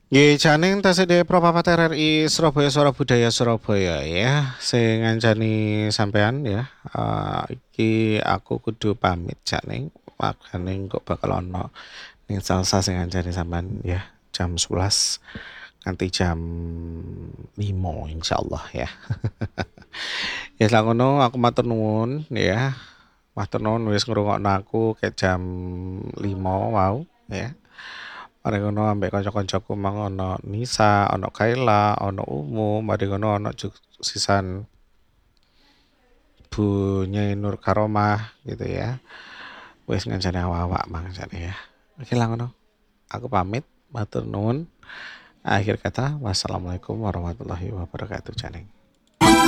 Nggih, janing tasih Propapat RRI Surabaya Suara Budaya Surabaya ya, sing ngancani sampean ya. Iki aku kudu pamit janing, makane kok bakal ono ning salsa sing ngancani sampean ya jam 11 nganti jam 5 insyaallah ya. Ya lah ngono aku matur nuwun ya. Matur nuwun wis ngrungokno aku ke jam 5 wau ya. Mari ngono ambek kanca-kancaku mang ono Nisa, ono Kaila, ono Umu, mari ngono ono sisan Bu Nyai Nur Karomah gitu ya. Wis ngancani awak-awak mang jane ya. Oke lah ngono. Aku pamit, matur nuwun. Akhir kata, wassalamualaikum warahmatullahi wabarakatuh janing.